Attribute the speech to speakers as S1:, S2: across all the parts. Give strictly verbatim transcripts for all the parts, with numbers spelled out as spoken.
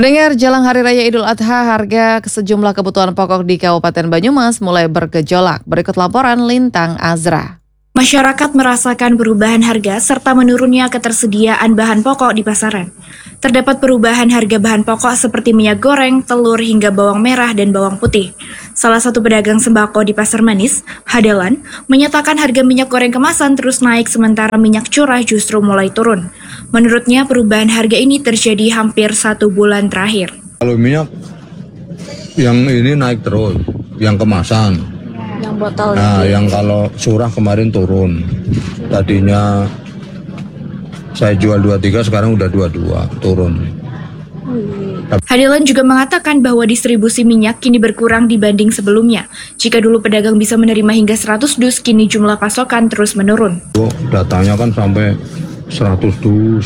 S1: Pendengar, jelang Hari Raya Idul Adha, harga sejumlah kebutuhan pokok di Kabupaten Banyumas mulai bergejolak. Berikut laporan Lintang Azra.
S2: Masyarakat merasakan perubahan harga serta menurunnya ketersediaan bahan pokok di pasaran. Terdapat perubahan harga bahan pokok seperti minyak goreng, telur, hingga bawang merah dan bawang putih. Salah satu pedagang sembako di Pasar Manis, Hadelan, menyatakan harga minyak goreng kemasan terus naik sementara minyak curah justru mulai turun. Menurutnya, perubahan harga ini terjadi hampir satu bulan terakhir.
S3: Kalau minyak yang ini naik terus, yang kemasan.
S2: Yang botol.
S3: Nah, yang kalau curah kemarin turun. Tadinya saya jual dua puluh tiga, sekarang udah dua puluh dua, turun.
S2: Hadelan juga mengatakan bahwa distribusi minyak kini berkurang dibanding sebelumnya. Jika dulu pedagang bisa menerima hingga seratus dus, kini jumlah pasokan terus menurun.
S3: Datanya kan sampai seratus dus,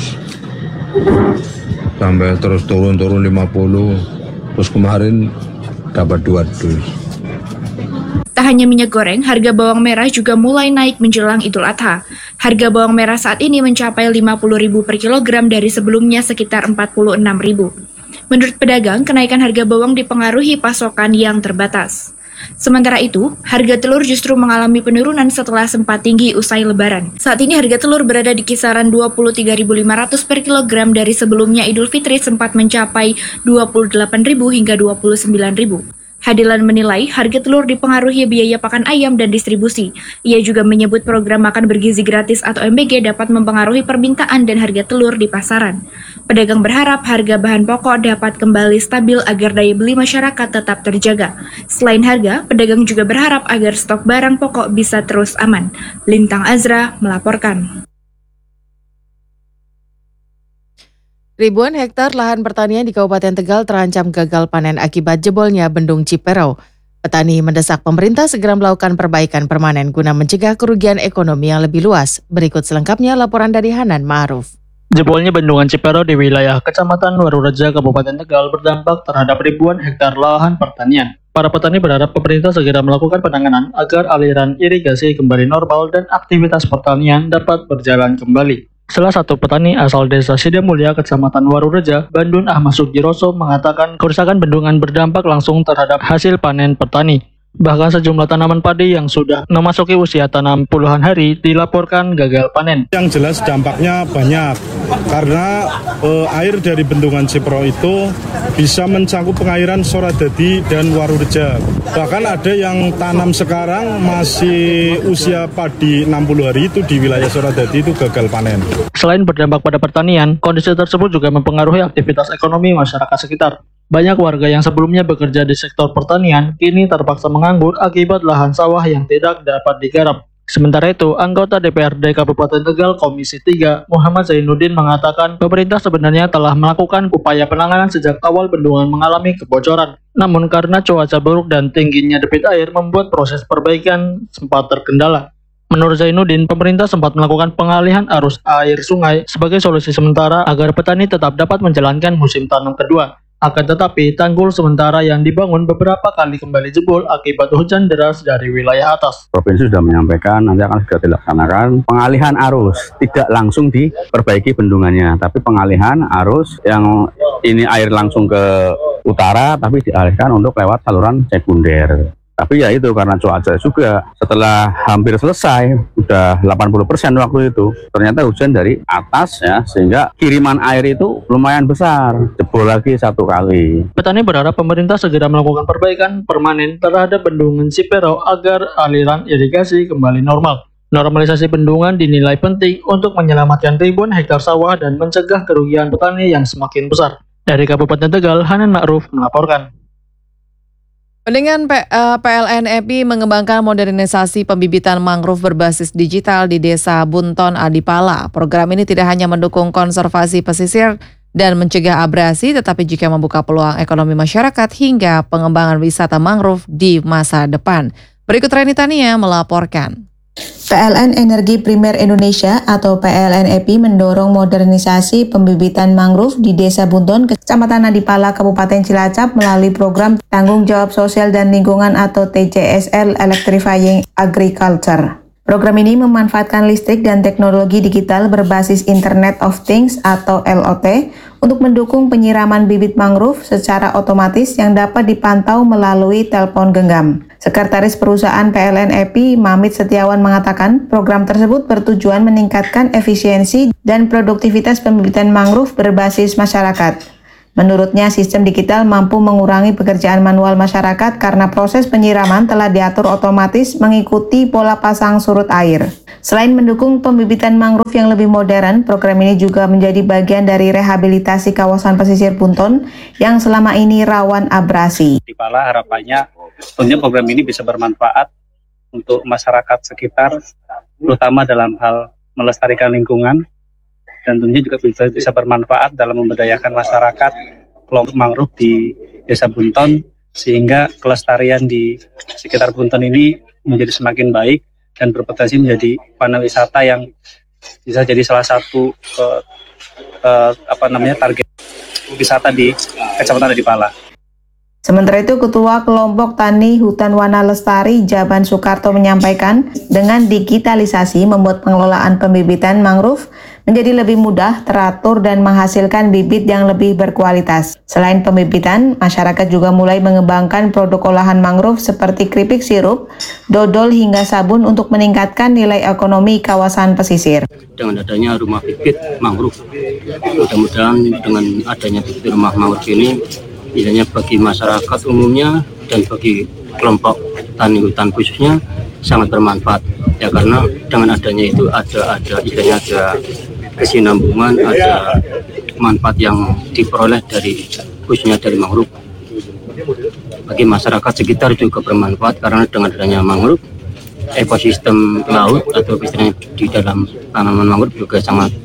S3: sampai terus turun-turun lima puluh, terus kemarin dapat dua dus.
S2: Tak hanya minyak goreng, harga bawang merah juga mulai naik menjelang Idul Adha. Harga bawang merah saat ini mencapai lima puluh ribu per kilogram dari sebelumnya sekitar empat puluh enam ribu. Menurut pedagang, kenaikan harga bawang dipengaruhi pasokan yang terbatas. Sementara itu, harga telur justru mengalami penurunan setelah sempat tinggi usai Lebaran. Saat ini harga telur berada di kisaran dua puluh tiga ribu lima ratus per kilogram dari sebelumnya Idul Fitri sempat mencapai dua puluh delapan ribu hingga dua puluh sembilan ribu. Hadelan menilai harga telur dipengaruhi biaya pakan ayam dan distribusi. Ia juga menyebut program makan bergizi gratis atau M B G dapat mempengaruhi permintaan dan harga telur di pasaran. Pedagang berharap harga bahan pokok dapat kembali stabil agar daya beli masyarakat tetap terjaga. Selain harga, pedagang juga berharap agar stok barang pokok bisa terus aman. Lintang Azra melaporkan.
S1: Ribuan hektar lahan pertanian di Kabupaten Tegal terancam gagal panen akibat jebolnya Bendung Ciperau. Petani mendesak pemerintah segera melakukan perbaikan permanen guna mencegah kerugian ekonomi yang lebih luas. Berikut selengkapnya laporan dari Hanan Ma'ruf.
S4: Jebolnya bendungan Ciperau di wilayah Kecamatan Warureja, Kabupaten Tegal berdampak terhadap ribuan hektar lahan pertanian. Para petani berharap pemerintah segera melakukan penanganan agar aliran irigasi kembali normal dan aktivitas pertanian dapat berjalan kembali. Salah satu petani asal desa Sidamulya, Kecamatan Warureja, Bandun Ahmad Sugiroso mengatakan kerusakan bendungan berdampak langsung terhadap hasil panen petani. Bahkan sejumlah tanaman padi yang sudah memasuki usia tanam puluhan hari dilaporkan gagal panen.
S5: Yang jelas dampaknya banyak, karena e, air dari bendungan Ciperau itu bisa mencakup pengairan Soradadi dan Warureja. Bahkan ada yang tanam sekarang masih usia padi enam puluh hari itu di wilayah Soradadi itu gagal panen.
S4: Selain berdampak pada pertanian, kondisi tersebut juga mempengaruhi aktivitas ekonomi masyarakat sekitar. Banyak warga yang sebelumnya bekerja di sektor pertanian kini terpaksa menganggur akibat lahan sawah yang tidak dapat digarap. Sementara itu, anggota D P R D Kabupaten Tegal Komisi tiga Muhammad Zainuddin mengatakan pemerintah sebenarnya telah melakukan upaya penanganan sejak awal bendungan mengalami kebocoran. Namun karena cuaca buruk dan tingginya debit air membuat proses perbaikan sempat terkendala. Menurut Zainuddin, pemerintah sempat melakukan pengalihan arus air sungai sebagai solusi sementara agar petani tetap dapat menjalankan musim tanam kedua. Akan tetapi, tanggul sementara yang dibangun beberapa kali kembali jebol akibat hujan deras dari wilayah atas.
S6: Provinsi sudah menyampaikan nanti akan segera dilaksanakan pengalihan arus, tidak langsung diperbaiki bendungannya, tapi pengalihan arus yang ini air langsung ke utara, tapi dialihkan untuk lewat saluran sekunder. Tapi ya itu karena cuaca juga, setelah hampir selesai, udah delapan puluh persen waktu itu, ternyata hujan dari atas ya, sehingga kiriman air itu lumayan besar, jebol lagi satu kali.
S4: Petani berharap pemerintah segera melakukan perbaikan permanen terhadap bendungan Ciperau agar aliran irigasi kembali normal. Normalisasi bendungan dinilai penting untuk menyelamatkan ribuan hektar sawah dan mencegah kerugian petani yang semakin besar. Dari Kabupaten Tegal, Hanan Ma'ruf melaporkan.
S1: Dengan P L N E P I mengembangkan modernisasi pembibitan mangrove berbasis digital di Desa Bunton Adipala. Program ini tidak hanya mendukung konservasi pesisir dan mencegah abrasi, tetapi juga membuka peluang ekonomi masyarakat hingga pengembangan wisata mangrove di masa depan. Berikut Reni Tania melaporkan.
S7: P L N Energi Primer Indonesia atau P L N E P I mendorong modernisasi pembibitan mangrove di Desa Bunton, Kecamatan Adipala, Kabupaten Cilacap melalui program Tanggung Jawab Sosial dan Lingkungan atau T J S L Electrifying Agriculture. Program ini memanfaatkan listrik dan teknologi digital berbasis Internet of Things atau L O T untuk mendukung penyiraman bibit mangrove secara otomatis yang dapat dipantau melalui telepon genggam. Sekretaris Perusahaan P L N E P I, Mamit Setiawan, mengatakan program tersebut bertujuan meningkatkan efisiensi dan produktivitas pembibitan mangrove berbasis masyarakat. Menurutnya, sistem digital mampu mengurangi pekerjaan manual masyarakat karena proses penyiraman telah diatur otomatis mengikuti pola pasang surut air. Selain mendukung pembibitan mangrove yang lebih modern, program ini juga menjadi bagian dari rehabilitasi kawasan pesisir Bunton yang selama ini rawan abrasi.
S8: Di Pala harapannya tentunya program ini bisa bermanfaat untuk masyarakat sekitar, terutama dalam hal melestarikan lingkungan, dan tentunya juga bisa, bisa bermanfaat dalam memberdayakan masyarakat kelompok mangrove di Desa Bunton, sehingga kelestarian di sekitar Bunton ini menjadi semakin baik dan berpotensi menjadi pariwisata yang bisa jadi salah satu uh, uh, apa namanya target wisata di Kecamatan Adipala.
S7: Sementara itu, Ketua Kelompok Tani Hutan Wana Lestari Jaban Soekarto menyampaikan, dengan digitalisasi membuat pengelolaan pembibitan mangrove menjadi lebih mudah, teratur, dan menghasilkan bibit yang lebih berkualitas. Selain pembibitan, masyarakat juga mulai mengembangkan produk olahan mangrove seperti keripik sirup, dodol, hingga sabun untuk meningkatkan nilai ekonomi kawasan pesisir.
S9: Dengan adanya rumah bibit mangrove, mudah-mudahan dengan adanya bibit rumah mangrove ini, istilahnya bagi masyarakat umumnya dan bagi kelompok tani hutan khususnya sangat bermanfaat, ya, karena dengan adanya itu ada ada istilahnya ada kesinambungan, ada manfaat yang diperoleh dari khususnya dari mangrove. Bagi masyarakat sekitar juga bermanfaat karena dengan adanya mangrove, ekosistem laut atau istilahnya di dalam tanaman mangrove juga sangat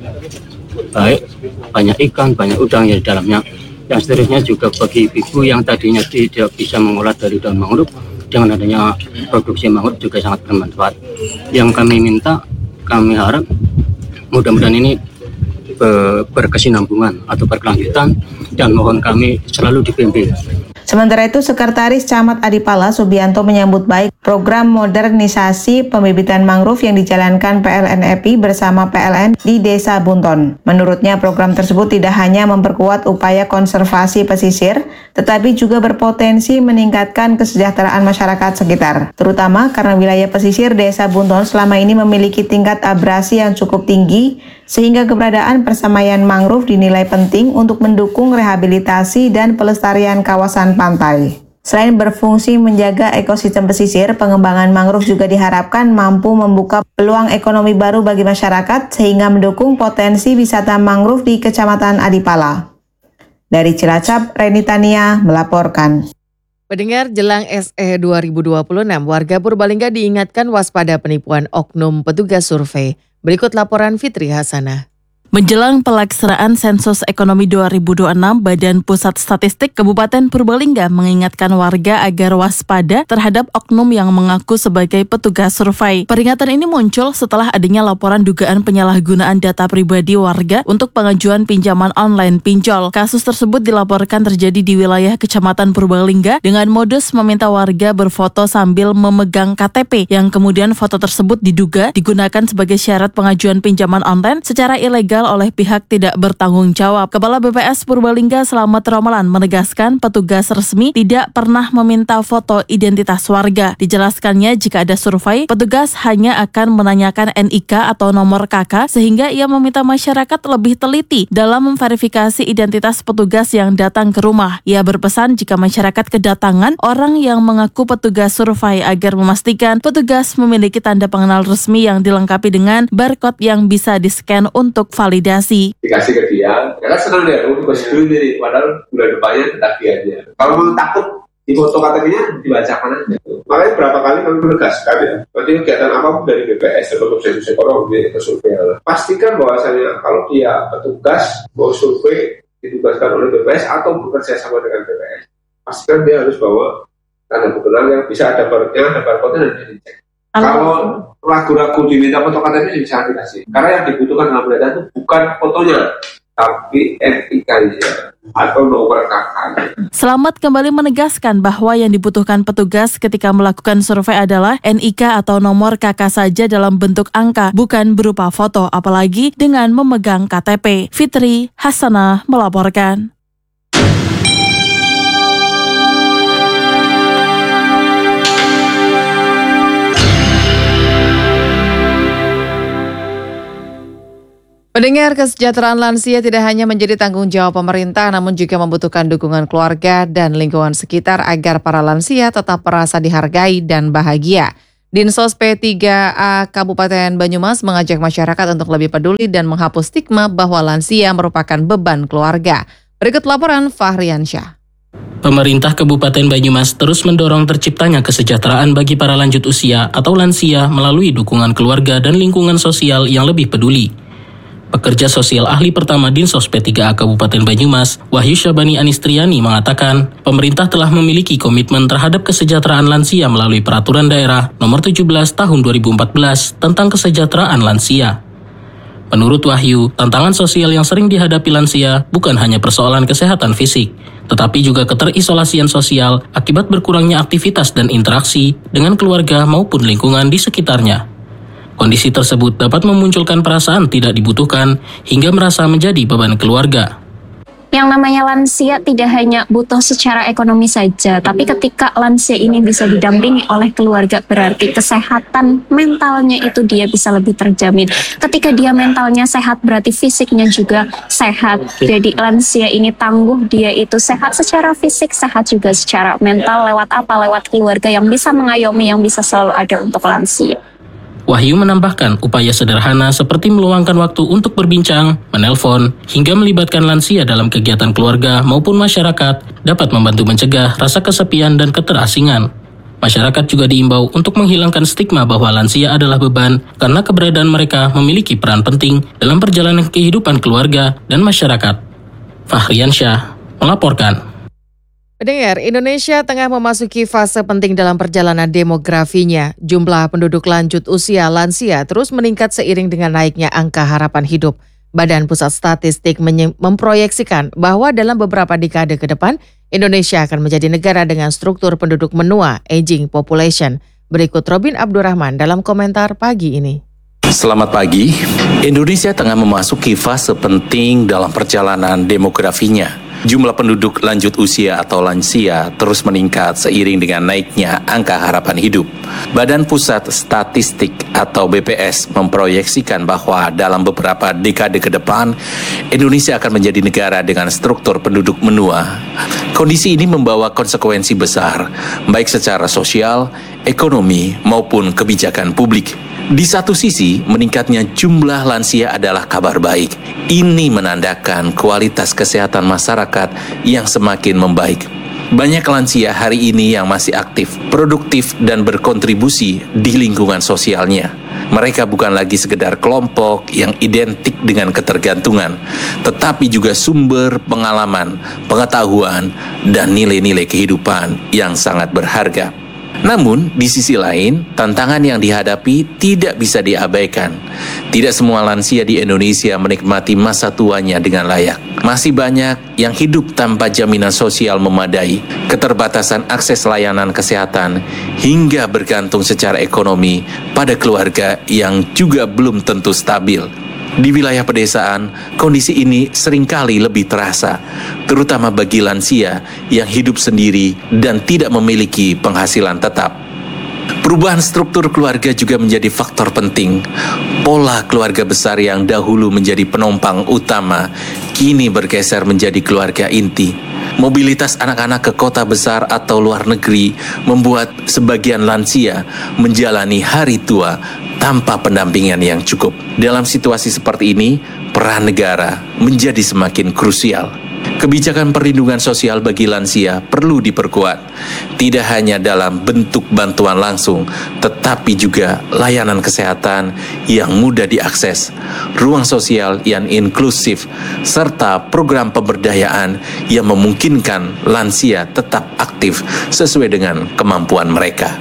S9: baik, banyak ikan, banyak udang yang di dalamnya. Yang seterusnya juga bagi ibu yang tadinya tidak bisa mengolah dari daun mangrove, dengan adanya produksi mangrove juga sangat bermanfaat. Yang kami minta, kami harap mudah-mudahan ini berkesinambungan atau berkelanjutan, dan mohon kami selalu dibimbing.
S7: Sementara itu, Sekretaris Camat Adipala Subianto menyambut baik program modernisasi pembibitan mangrove yang dijalankan P L N E P I bersama P L N di Desa Bunton. Menurutnya, program tersebut tidak hanya memperkuat upaya konservasi pesisir, tetapi juga berpotensi meningkatkan kesejahteraan masyarakat sekitar, terutama karena wilayah pesisir Desa Bunton selama ini memiliki tingkat abrasi yang cukup tinggi, sehingga keberadaan persemaian mangrove dinilai penting untuk mendukung rehabilitasi dan pelestarian kawasan pantai. Selain berfungsi menjaga ekosistem pesisir, pengembangan mangrove juga diharapkan mampu membuka peluang ekonomi baru bagi masyarakat sehingga mendukung potensi wisata mangrove di Kecamatan Adipala. Dari Cilacap, Reni Tania melaporkan.
S1: Pendengar, jelang S E dua ribu dua puluh enam, warga Purbalingga diingatkan waspada penipuan oknum petugas survei. Berikut laporan Fitri Hasanah.
S10: Menjelang pelaksanaan sensus ekonomi dua ribu dua puluh enam, Badan Pusat Statistik Kabupaten Purbalingga mengingatkan warga agar waspada terhadap oknum yang mengaku sebagai petugas survei. Peringatan ini muncul setelah adanya laporan dugaan penyalahgunaan data pribadi warga untuk pengajuan pinjaman online pinjol. Kasus tersebut dilaporkan terjadi di wilayah Kecamatan Purbalingga dengan modus meminta warga berfoto sambil memegang K T P, yang kemudian foto tersebut diduga digunakan sebagai syarat pengajuan pinjaman online secara ilegal oleh pihak tidak bertanggung jawab. Kepala B P S Purbalingga Slamet Romelan menegaskan petugas resmi tidak pernah meminta foto identitas warga. Dijelaskannya jika ada survei, petugas hanya akan menanyakan N I K atau nomor K K, sehingga ia meminta masyarakat lebih teliti dalam memverifikasi identitas petugas yang datang ke rumah. Ia berpesan jika masyarakat kedatangan orang yang mengaku petugas survei agar memastikan petugas memiliki tanda pengenal resmi yang dilengkapi dengan barcode yang bisa di-scan untuk validasi. Validasi.
S11: Dikasih ke dia, ya kan senang dia, aku dikasih dulu nih, padahal bulan depannya tagihannya. Kalau mau takut di foto K T P-nya dibacakan aja. Makanya berapa kali kami menegaskan ya, nanti kegiatan apapun dari B P S atau sensus ekonomi atau survei, pastikan bahwasanya kalau dia petugas mau survei ditugaskan oleh B P S atau bekerja sama dengan B P S, pastikan dia harus bawa tanda pengenal yang bisa ada barcode-nya, ada barcode-nya dan bisa dicek. Kalau ragu-ragu diminta foto K T P bisa dikasih. Karena yang dibutuhkan dalam data itu bukan fotonya, tapi N I K-nya atau nomor K K-nya.
S10: Slamet kembali menegaskan bahwa yang dibutuhkan petugas ketika melakukan survei adalah N I K atau nomor K K saja dalam bentuk angka, bukan berupa foto, apalagi dengan memegang K T P. Fitri Hasanah melaporkan.
S1: Pendengar, kesejahteraan lansia tidak hanya menjadi tanggung jawab pemerintah, namun juga membutuhkan dukungan keluarga dan lingkungan sekitar agar para lansia tetap merasa dihargai dan bahagia. Dinsos P tiga A Kabupaten Banyumas mengajak masyarakat untuk lebih peduli dan menghapus stigma bahwa lansia merupakan beban keluarga. Berikut laporan Fahriansyah.
S12: Pemerintah Kabupaten Banyumas terus mendorong terciptanya kesejahteraan bagi para lanjut usia atau lansia melalui dukungan keluarga dan lingkungan sosial yang lebih peduli. Pekerja sosial ahli pertama Dinsos P tiga A Kabupaten Banyumas, Wahyu Syabani Anistriani mengatakan, pemerintah telah memiliki komitmen terhadap kesejahteraan lansia melalui Peraturan Daerah Nomor tujuh belas Tahun dua ribu empat belas tentang kesejahteraan lansia. Menurut Wahyu, tantangan sosial yang sering dihadapi lansia bukan hanya persoalan kesehatan fisik, tetapi juga keterisolasian sosial akibat berkurangnya aktivitas dan interaksi dengan keluarga maupun lingkungan di sekitarnya. Kondisi tersebut dapat memunculkan perasaan tidak dibutuhkan hingga merasa menjadi beban keluarga.
S13: Yang namanya lansia tidak hanya butuh secara ekonomi saja, tapi ketika lansia ini bisa didampingi oleh keluarga, berarti kesehatan mentalnya itu dia bisa lebih terjamin. Ketika dia mentalnya sehat, berarti fisiknya juga sehat. Jadi lansia ini tangguh, dia itu sehat secara fisik, sehat juga secara mental. Lewat apa? Lewat keluarga yang bisa mengayomi, yang bisa selalu ada untuk lansia.
S12: Wahyu menambahkan upaya sederhana seperti meluangkan waktu untuk berbincang, menelpon, hingga melibatkan lansia dalam kegiatan keluarga maupun masyarakat dapat membantu mencegah rasa kesepian dan keterasingan. Masyarakat juga diimbau untuk menghilangkan stigma bahwa lansia adalah beban karena keberadaan mereka memiliki peran penting dalam perjalanan kehidupan keluarga dan masyarakat. Fahriansyah melaporkan.
S1: Pendengar, Indonesia tengah memasuki fase penting dalam perjalanan demografinya. Jumlah penduduk lanjut usia lansia terus meningkat seiring dengan naiknya angka harapan hidup. Badan Pusat Statistik memproyeksikan bahwa dalam beberapa dekade ke depan, Indonesia akan menjadi negara dengan struktur penduduk menua, aging population. Berikut Robin Abdurrahman dalam komentar pagi ini.
S14: Selamat pagi. Indonesia tengah memasuki fase penting dalam perjalanan demografinya. Jumlah penduduk lanjut usia atau lansia terus meningkat seiring dengan naiknya angka harapan hidup. Badan Pusat Statistik atau B P S memproyeksikan bahwa dalam beberapa dekade ke depan, Indonesia akan menjadi negara dengan struktur penduduk menua. Kondisi ini membawa konsekuensi besar, baik secara sosial, ekonomi, maupun kebijakan publik. Di satu sisi, meningkatnya jumlah lansia adalah kabar baik. Ini menandakan kualitas kesehatan masyarakat yang semakin membaik. Banyak lansia hari ini yang masih aktif, produktif, dan berkontribusi di lingkungan sosialnya. Mereka bukan lagi sekedar kelompok yang identik dengan ketergantungan, tetapi juga sumber pengalaman, pengetahuan, dan nilai-nilai kehidupan yang sangat berharga. Namun, di sisi lain, tantangan yang dihadapi tidak bisa diabaikan. Tidak semua lansia di Indonesia menikmati masa tuanya dengan layak. Masih banyak yang hidup tanpa jaminan sosial memadai, keterbatasan akses layanan kesehatan, hingga bergantung secara ekonomi pada keluarga yang juga belum tentu stabil. Di wilayah pedesaan, kondisi ini seringkali lebih terasa, terutama bagi lansia yang hidup sendiri dan tidak memiliki penghasilan tetap. Perubahan struktur keluarga juga menjadi faktor penting. Pola keluarga besar yang dahulu menjadi penopang utama, kini bergeser menjadi keluarga inti. Mobilitas anak-anak ke kota besar atau luar negeri membuat sebagian lansia menjalani hari tua tanpa pendampingan yang cukup. Dalam situasi seperti ini, peran negara menjadi semakin krusial. Kebijakan perlindungan sosial bagi lansia perlu diperkuat, tidak hanya dalam bentuk bantuan langsung, tetapi juga layanan kesehatan yang mudah diakses, ruang sosial yang inklusif, serta program pemberdayaan yang memungkinkan lansia tetap aktif sesuai dengan kemampuan mereka.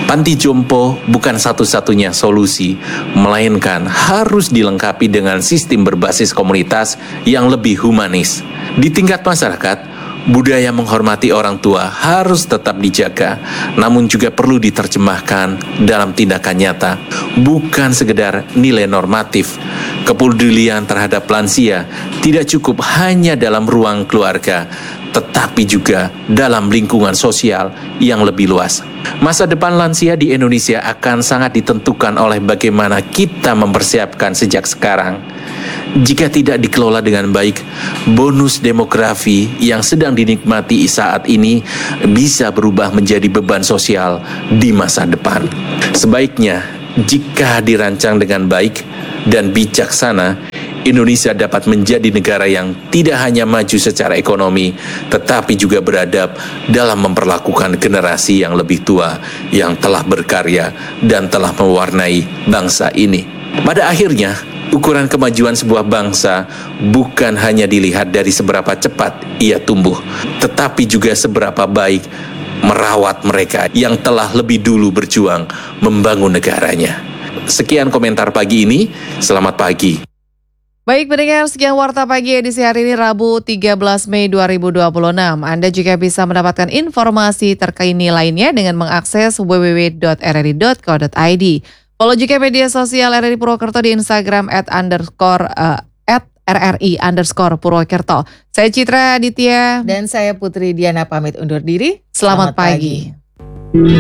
S14: Panti jompo bukan satu-satunya solusi, melainkan harus dilengkapi dengan sistem berbasis komunitas yang lebih humanis. Di tingkat masyarakat, budaya menghormati orang tua harus tetap dijaga, namun juga perlu diterjemahkan dalam tindakan nyata, bukan sekedar nilai normatif. Kepedulian terhadap lansia tidak cukup hanya dalam ruang keluarga, tetapi juga dalam lingkungan sosial yang lebih luas. Masa depan lansia di Indonesia akan sangat ditentukan oleh bagaimana kita mempersiapkan sejak sekarang. Jika tidak dikelola dengan baik, bonus demografi yang sedang dinikmati saat ini bisa berubah menjadi beban sosial di masa depan. Sebaiknya, jika dirancang dengan baik dan bijaksana, Indonesia dapat menjadi negara yang tidak hanya maju secara ekonomi, tetapi juga beradab dalam memperlakukan generasi yang lebih tua yang telah berkarya dan telah mewarnai bangsa ini. Pada akhirnya, ukuran kemajuan sebuah bangsa bukan hanya dilihat dari seberapa cepat ia tumbuh, tetapi juga seberapa baik merawat mereka yang telah lebih dulu berjuang membangun negaranya. Sekian komentar pagi ini, selamat pagi.
S1: Baik pendengar, sekian Warta Pagi edisi hari ini Rabu tiga belas Mei dua ribu dua puluh enam. Anda juga bisa mendapatkan informasi terkini lainnya dengan mengakses w w w dot r r i dot co dot i d. Follow juga media sosial R R I Purwokerto di Instagram at underscore uh, at rri underscore Purwokerto. Saya Citra Aditya
S15: dan saya Putri Diana pamit undur diri.
S1: Selamat, Selamat pagi. pagi.